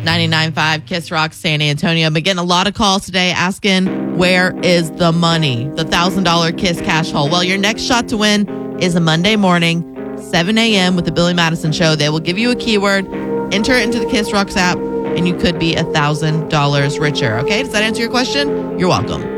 99.5 Kiss Rock San Antonio. Been getting a lot of calls today asking, where is the money? The $1,000 Kiss cash hole. Well, your next shot to win is a Monday morning, 7 a.m. with the Billy Madison Show. They will give you a keyword, enter it into the Kiss Rocks app, and you could be $1,000 richer. Okay, does that answer your question? You're welcome.